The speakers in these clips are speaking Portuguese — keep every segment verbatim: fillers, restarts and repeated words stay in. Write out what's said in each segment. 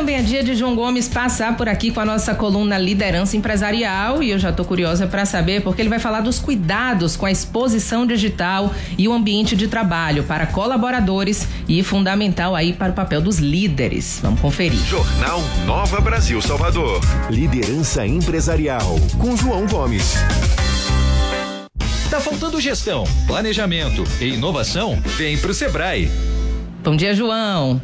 também é dia de João Gomes passar por aqui com a nossa coluna Liderança Empresarial, e eu já tô curiosa para saber porque ele vai falar dos cuidados com a exposição digital e o ambiente de trabalho para colaboradores e fundamental aí para o papel dos líderes. Vamos conferir. Jornal Nova Brasil Salvador. Liderança Empresarial com João Gomes. Tá faltando gestão, planejamento e inovação? Vem pro Sebrae. Bom dia, João.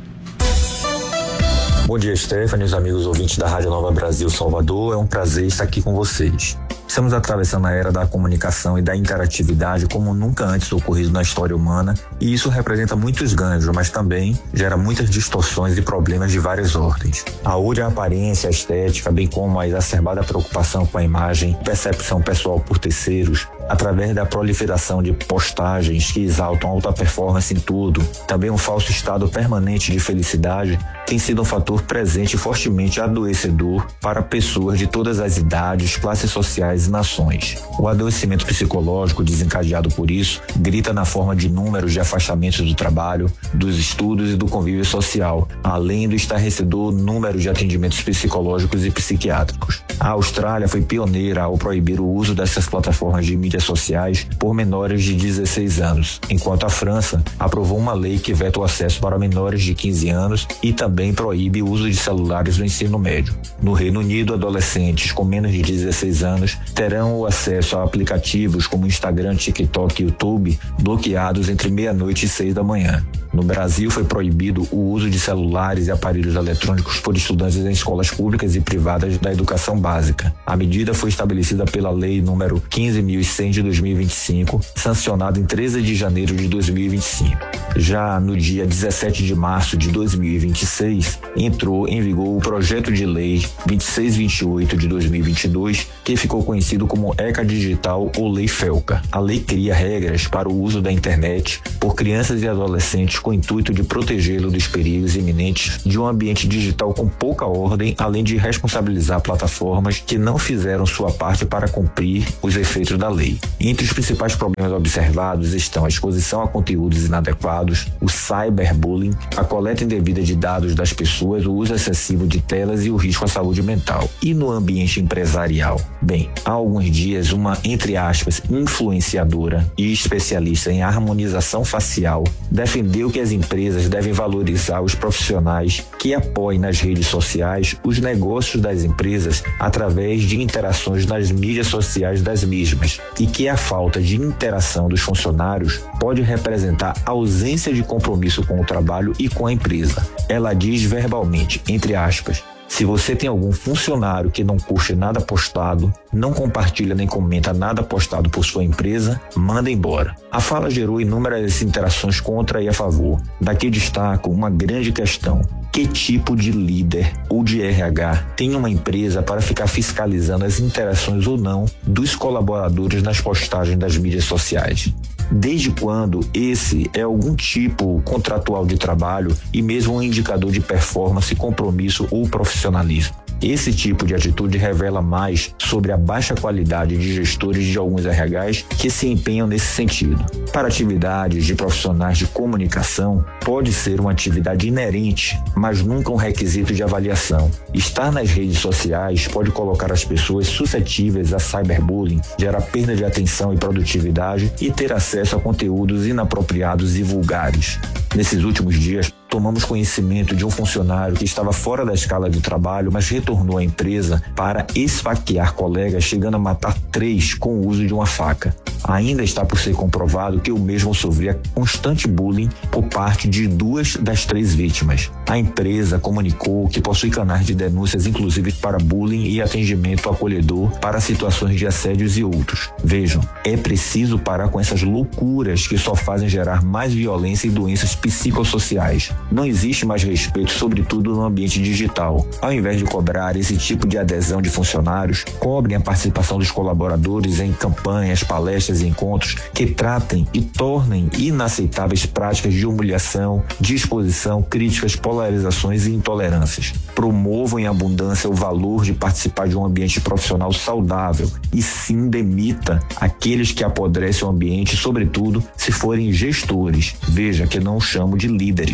Bom dia, Stephanie, os amigos ouvintes da Rádio Nova Brasil Salvador. É um prazer estar aqui com vocês. Estamos atravessando a era da comunicação e da interatividade como nunca antes ocorrido na história humana, e isso representa muitos ganhos, mas também gera muitas distorções e problemas de várias ordens. A ode à aparência, à estética, bem como a exacerbada preocupação com a imagem, percepção pessoal por terceiros, através da proliferação de postagens que exaltam alta performance em tudo, também um falso estado permanente de felicidade, tem sido um fator presente e fortemente adoecedor para pessoas de todas as idades, classes sociais e nações. O adoecimento psicológico desencadeado por isso grita na forma de números de afastamentos do trabalho, dos estudos e do convívio social, além do estarrecedor número de atendimentos psicológicos e psiquiátricos. A Austrália foi pioneira ao proibir o uso dessas plataformas de mídias sociais por menores de dezesseis anos, enquanto a França aprovou uma lei que veta o acesso para menores de quinze anos e também proíbe o uso de celulares no ensino médio. No Reino Unido, adolescentes com menos de dezesseis anos terão o acesso a aplicativos como Instagram, TikTok e YouTube bloqueados entre meia-noite e seis da manhã. No Brasil, foi proibido o uso de celulares e aparelhos eletrônicos por estudantes em escolas públicas e privadas da educação básica. A medida foi estabelecida pela Lei número quinze mil e cem de dois mil e vinte e cinco, sancionada em treze de janeiro de dois mil e vinte e cinco. Já no dia dezessete de março de dois mil e vinte e seis, entrou em vigor o projeto de lei vinte e seis vinte e oito de dois mil e vinte e dois, que ficou conhecido como ECA Digital ou Lei FELCA. A lei cria regras para o uso da internet por crianças e adolescentes com o intuito de protegê-lo dos perigos iminentes de um ambiente digital com pouca ordem, além de responsabilizar plataformas que não fizeram sua parte para cumprir os efeitos da lei. Entre os principais problemas observados estão a exposição a conteúdos inadequados, o cyberbullying, a coleta indevida de dados das pessoas, o uso excessivo de telas e o risco à saúde mental. E no ambiente empresarial? Bem, há alguns dias uma, entre aspas, influenciadora e especialista em harmonização facial defendeu que as empresas devem valorizar os profissionais que apoiem nas redes sociais os negócios das empresas através de interações nas mídias sociais das mesmas, e que a falta de interação dos funcionários pode representar ausência de compromisso com o trabalho e com a empresa. Ela diz verbalmente, entre aspas, se você tem algum funcionário que não curte nada postado, não compartilha nem comenta nada postado por sua empresa, manda embora. A fala gerou inúmeras interações contra e a favor. Daqui destaco uma grande questão. Que tipo de líder ou de R H tem uma empresa para ficar fiscalizando as interações ou não dos colaboradores nas postagens das mídias sociais? Desde quando esse é algum tipo contratual de trabalho e mesmo um indicador de performance, compromisso ou profissionalismo? Esse tipo de atitude revela mais sobre a baixa qualidade de gestores de alguns R Hs que se empenham nesse sentido. Para atividades de profissionais de comunicação, pode ser uma atividade inerente, mas nunca um requisito de avaliação. Estar nas redes sociais pode colocar as pessoas suscetíveis a cyberbullying, gerar perda de atenção e produtividade e ter acesso a conteúdos inapropriados e vulgares. Nesses últimos dias, tomamos conhecimento de um funcionário que estava fora da escala de trabalho, mas retornou à empresa para esfaquear colegas, chegando a matar três com o uso de uma faca. Ainda está por ser comprovado que o mesmo sofria constante bullying por parte de duas das três vítimas. A empresa comunicou que possui canais de denúncias, inclusive para bullying e atendimento acolhedor para situações de assédios e outros. Vejam, é preciso parar com essas loucuras que só fazem gerar mais violência e doenças psicossociais. Não existe mais respeito, sobretudo no ambiente digital. Ao invés de cobrar esse tipo de adesão de funcionários, cobrem a participação dos colaboradores em campanhas, palestras e encontros que tratem e tornem inaceitáveis práticas de humilhação, de exposição, críticas, polarizações e intolerâncias. Promovam em abundância o valor de participar de um ambiente profissional saudável e sim demita aqueles que apodrecem o ambiente, sobretudo se forem gestores. Veja que não chamo de líderes, porque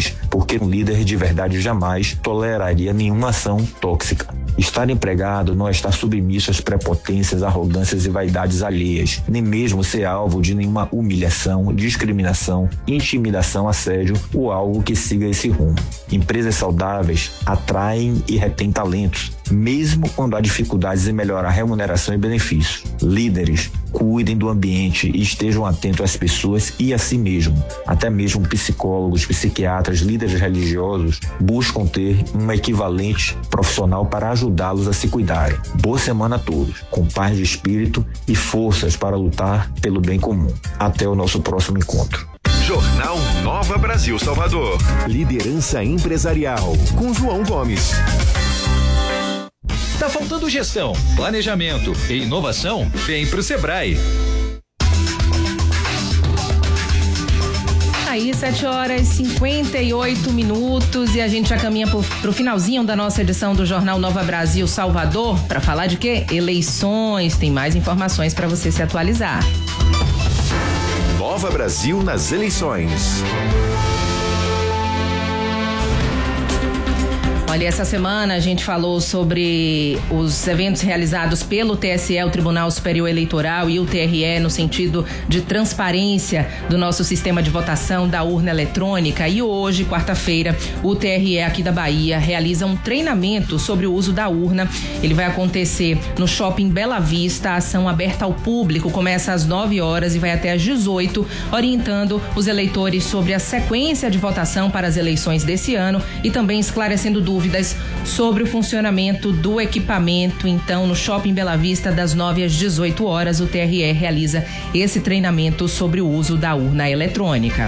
porque um líder de verdade jamais toleraria nenhuma ação tóxica. Estar empregado não é estar submisso às prepotências, arrogâncias e vaidades alheias, nem mesmo ser alvo de nenhuma humilhação, discriminação, intimidação, assédio ou algo que siga esse rumo. Empresas saudáveis atraem e retêm talentos, mesmo quando há dificuldades em melhorar a remuneração e benefícios. Líderes, cuidem do ambiente e estejam atentos às pessoas e a si mesmo. Até mesmo psicólogos, psiquiatras, líderes religiosos buscam ter um equivalente profissional para ajudá-los a se cuidarem. Boa semana a todos, com paz de espírito e forças para lutar pelo bem comum. Até o nosso próximo encontro. Jornal Nova Brasil Salvador. Liderança empresarial com João Gomes. Tá faltando gestão, planejamento e inovação? Vem pro Sebrae. Aí, sete horas e cinquenta e oito minutos e a gente já caminha pro, pro finalzinho da nossa edição do Jornal Nova Brasil Salvador para falar de quê? Eleições. Tem mais informações para você se atualizar. Nova Brasil nas eleições. Olha, essa semana a gente falou sobre os eventos realizados pelo T S E, o Tribunal Superior Eleitoral, e o T R E no sentido de transparência do nosso sistema de votação da urna eletrônica. E hoje, quarta-feira, o T R E aqui da Bahia realiza um treinamento sobre o uso da urna. Ele vai acontecer no Shopping Bela Vista, a ação aberta ao público, começa às nove horas e vai até às dezoito, orientando os eleitores sobre a sequência de votação para as eleições desse ano e também esclarecendo dúvidas sobre o funcionamento do equipamento. Então, no Shopping Bela Vista, das nove às dezoito horas, o T R E realiza esse treinamento sobre o uso da urna eletrônica.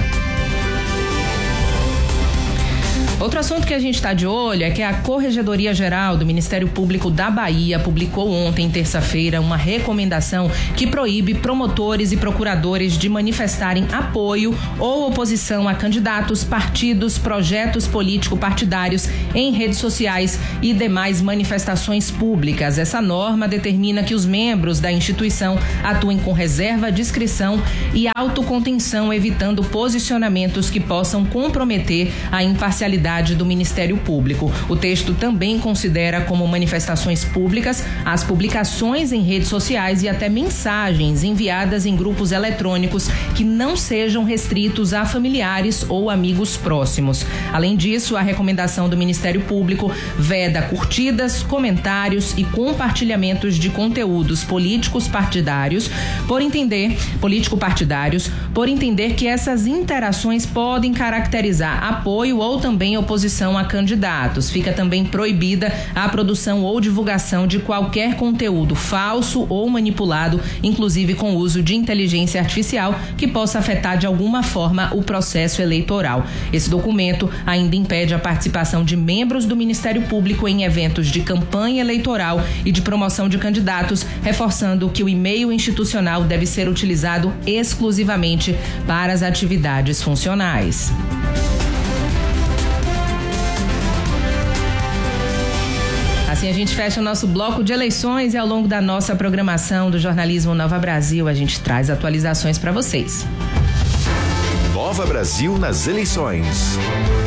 Outro assunto que a gente está de olho é que a Corregedoria Geral do Ministério Público da Bahia publicou ontem, terça-feira, uma recomendação que proíbe promotores e procuradores de manifestarem apoio ou oposição a candidatos, partidos, projetos político-partidários em redes sociais e demais manifestações públicas. Essa norma determina que os membros da instituição atuem com reserva, discrição e autocontenção, evitando posicionamentos que possam comprometer a imparcialidade do Ministério Público. O texto também considera como manifestações públicas as publicações em redes sociais e até mensagens enviadas em grupos eletrônicos que não sejam restritos a familiares ou amigos próximos. Além disso, a recomendação do Ministério Público veda curtidas, comentários e compartilhamentos de conteúdos políticos partidários, por entender, político-partidários, por entender que essas interações podem caracterizar apoio ou também oposição a candidatos. Fica também proibida a produção ou divulgação de qualquer conteúdo falso ou manipulado, inclusive com uso de inteligência artificial, que possa afetar de alguma forma o processo eleitoral. Esse documento ainda impede a participação de membros do Ministério Público em eventos de campanha eleitoral e de promoção de candidatos, reforçando que o e-mail institucional deve ser utilizado exclusivamente para as atividades funcionais. Assim a gente fecha o nosso bloco de eleições e ao longo da nossa programação do Jornalismo Nova Brasil a gente traz atualizações para vocês. Nova Brasil nas eleições.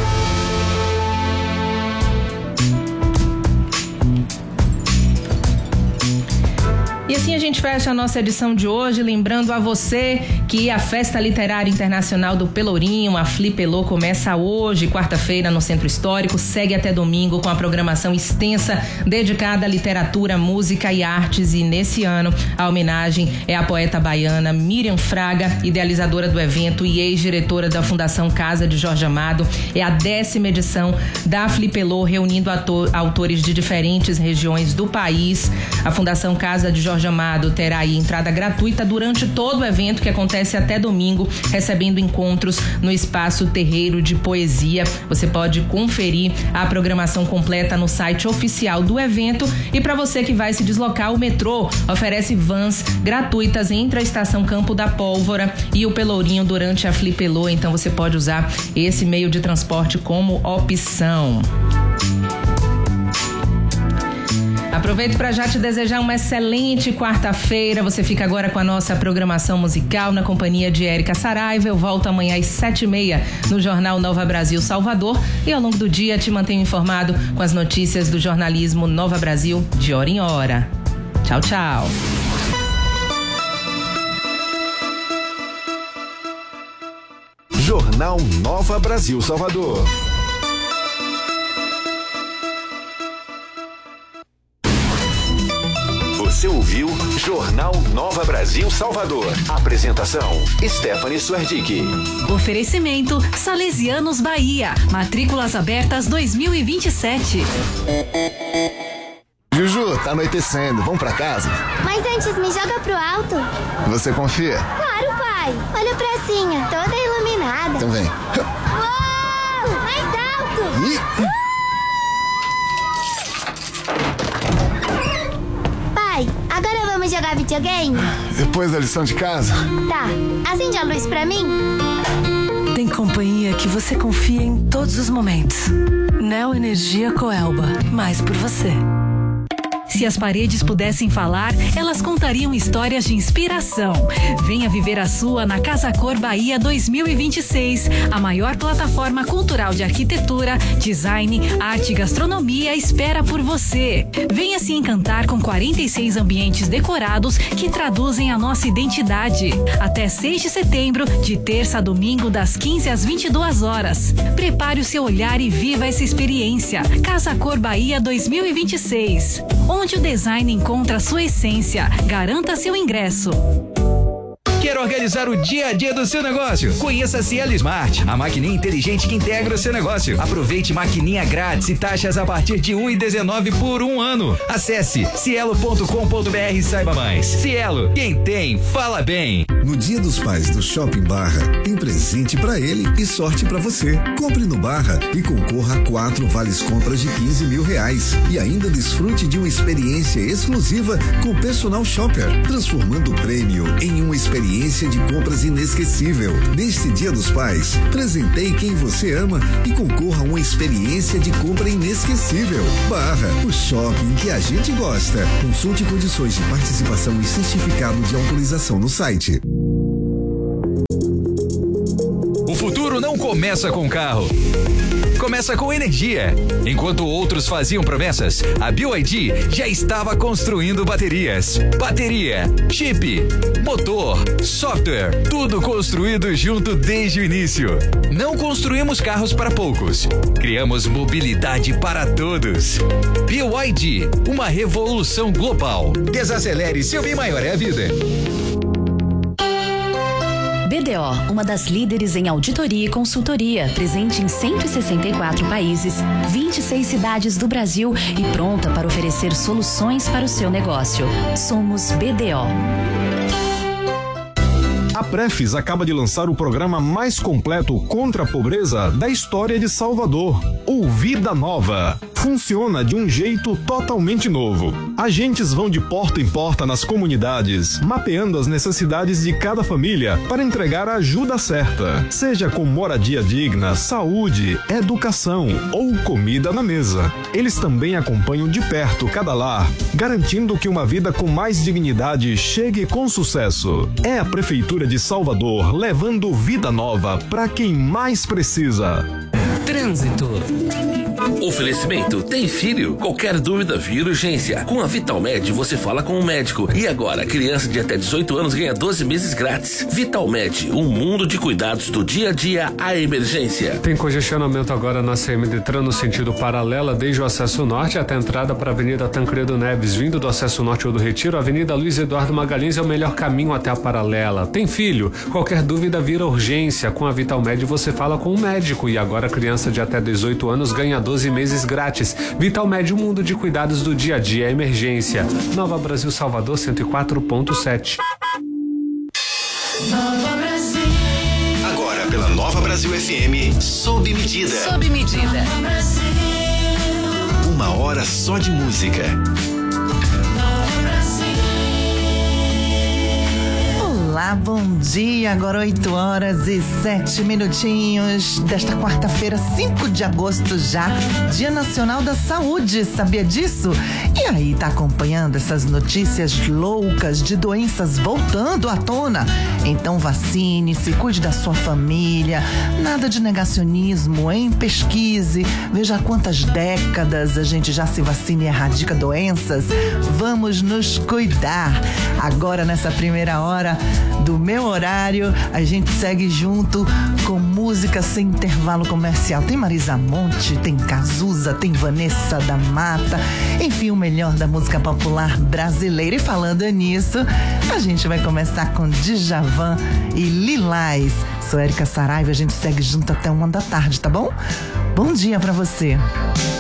E assim a gente fecha a nossa edição de hoje, lembrando a você que a Festa Literária Internacional do Pelourinho, a Flipelô, começa hoje, quarta-feira, no Centro Histórico, segue até domingo com a programação extensa dedicada à literatura, música e artes. E nesse ano, a homenagem é à poeta baiana Miriam Fraga, idealizadora do evento e ex-diretora da Fundação Casa de Jorge Amado. É a décima edição da Flipelô, reunindo ator, autores de diferentes regiões do país. A Fundação Casa de Jorge Amado terá aí entrada gratuita durante todo o evento, que acontece até domingo, recebendo encontros no Espaço Terreiro de Poesia. Você pode conferir a programação completa no site oficial do evento. E para você que vai se deslocar, o metrô oferece vans gratuitas entre a Estação Campo da Pólvora e o Pelourinho durante a Flipelô, então você pode usar esse meio de transporte como opção. Aproveito para já te desejar uma excelente quarta-feira. Você fica agora com a nossa programação musical na companhia de Érica Saraiva. Eu volto amanhã às sete e meia no Jornal Nova Brasil Salvador e ao longo do dia te mantenho informado com as notícias do jornalismo Nova Brasil de hora em hora. Tchau, tchau. Jornal Nova Brasil Salvador. Você ouviu Jornal Nova Brasil Salvador. Apresentação Stephanie Suerdick. Oferecimento Salesianos Bahia. Matrículas abertas dois mil e vinte e sete. Juju, tá anoitecendo. Vamos pra casa? Mas antes me joga pro alto. Você confia? Claro, pai. Olha a pracinha, toda iluminada. Então vem. Uou! Mais alto! Ih! Pai, agora vamos jogar videogame? Depois da lição de casa? Tá. Acende a luz pra mim. Tem companhia que você confia em todos os momentos. Neo Energia Coelba. Mais por você. Se as paredes pudessem falar, elas contariam histórias de inspiração. Venha viver a sua na Casa Cor Bahia dois mil e vinte e seis, a maior plataforma cultural de arquitetura, design, arte e gastronomia espera por você. Venha se encantar com quarenta e seis ambientes decorados que traduzem a nossa identidade. Até seis de setembro, de terça a domingo, das quinze às vinte e duas horas. Prepare o seu olhar e viva essa experiência. Casa Cor Bahia dois mil e vinte e seis. Onde o design encontra sua essência. Garanta seu ingresso. Quer organizar o dia a dia do seu negócio? Conheça a Cielo Smart, a maquininha inteligente que integra o seu negócio. Aproveite maquininha grátis e taxas a partir de um real e dezenove centavos por um ano. Acesse cielo ponto com ponto br e saiba mais. Cielo, quem tem, fala bem. No Dia dos Pais do Shopping Barra, tem presente pra ele e sorte pra você. Compre no Barra e concorra a quatro vales compras de quinze mil reais. E ainda desfrute de uma experiência exclusiva com o personal shopper, transformando o prêmio em uma experiência de compras inesquecível. Neste Dia dos Pais, presenteie quem você ama e concorra a uma experiência de compra inesquecível. Barra, o shopping que a gente gosta. Consulte condições de participação e certificado de autorização no site. O futuro não começa com carro. Começa com energia. Enquanto outros faziam promessas, a B Y D já estava construindo baterias. Bateria, chip, motor, software, tudo construído junto desde o início. Não construímos carros para poucos. Criamos mobilidade para todos. B Y D, uma revolução global. Desacelere, seu bem maior é a vida. B D O, uma das líderes em auditoria e consultoria, presente em cento e sessenta e quatro países, vinte e seis cidades do Brasil e pronta para oferecer soluções para o seu negócio. Somos B D O. A Prefis acaba de lançar o programa mais completo contra a pobreza da história de Salvador, o Vida Nova. Funciona de um jeito totalmente novo. Agentes vão de porta em porta nas comunidades, mapeando as necessidades de cada família para entregar a ajuda certa, seja com moradia digna, saúde, educação ou comida na mesa. Eles também acompanham de perto cada lar, garantindo que uma vida com mais dignidade chegue com sucesso. É a Prefeitura de Salvador levando vida nova para quem mais precisa. Trânsito. Oferecimento, tem filho? Qualquer dúvida, vira urgência. Com a Vitalmed você fala com o médico. E agora, criança de até dezoito anos ganha doze meses grátis. Vitalmed, um mundo de cuidados do dia a dia à emergência. Tem congestionamento agora na C M Detran no sentido paralela, desde o acesso norte até a entrada para a Avenida Tancredo Neves. Vindo do acesso norte ou do Retiro, a Avenida Luiz Eduardo Magalhães é o melhor caminho até a paralela. Tem filho? Qualquer dúvida, vira urgência. Com a Vitalmed você fala com o médico. E agora, criança de até dezoito anos ganha doze meses grátis. Vitalmed, um mundo de cuidados do dia a dia à emergência. Nova Brasil Salvador cento e quatro ponto sete. Nova Brasil. Agora pela Nova Brasil F M, sob medida. Sob medida. Uma hora só de música. Olá, bom dia. Agora oito horas e sete minutinhos desta quarta-feira, cinco de agosto já, Dia Nacional da Saúde. Sabia disso? E aí, tá acompanhando essas notícias loucas de doenças voltando à tona? Então vacine-se, cuide da sua família. Nada de negacionismo, hein? Pesquise, veja quantas décadas a gente já se vacina e erradica doenças. Vamos nos cuidar. Agora, nessa primeira hora do meu horário, a gente segue junto com música sem intervalo comercial. Tem Marisa Monte, tem Cazuza, tem Vanessa da Mata, enfim, o melhor da música popular brasileira. E falando nisso, a gente vai começar com Djavan e Lilás. Sou Érica Saraiva, a gente segue junto até uma da tarde, tá bom? Bom dia pra você.